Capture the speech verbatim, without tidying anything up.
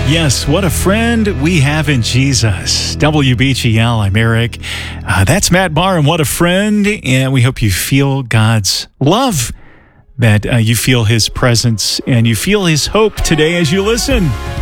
Yes, what a friend we have in Jesus. W B G L, I'm Eric. Uh, that's Matt Barr, and what a friend. And we hope you feel God's love, that uh, you feel his presence, and you feel his hope today as you listen.